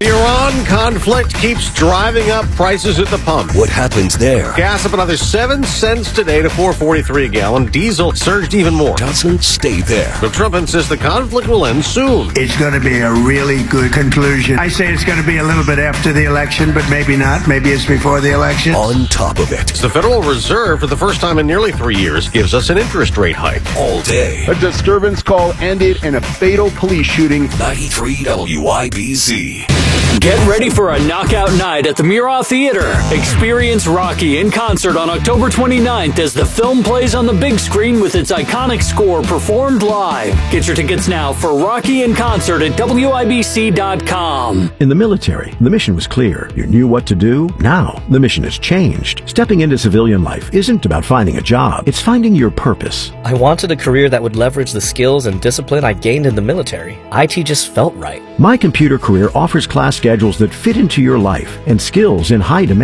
The Iran conflict keeps driving up prices at the pump. What happens there? Gas up another 7 cents today to $4.43 a gallon. Diesel surged even more. Doesn't stay there. But Trump insists the conflict will end soon. It's going to be a really good conclusion. I say it's going to be a little bit after the election, but maybe not. Maybe it's before the election. On top of it. The Federal Reserve, for the first time in nearly 3 years, gives us an interest rate hike. All day. A disturbance call ended in a fatal police shooting. 93 WIBC. Get ready for a knockout night at the Murat Theater. Experience Rocky in concert on October 29th as the film plays on the big screen with its iconic score performed live. Get your tickets now for Rocky in concert at WIBC.com. In the military, the mission was clear. You knew what to do. Now, the mission has changed. Stepping into civilian life isn't about finding a job. It's finding your purpose. I wanted a career that would leverage the skills and discipline I gained in the military. IT just felt right. My Computer Career offers class schedules that fit into your life and skills in high demand.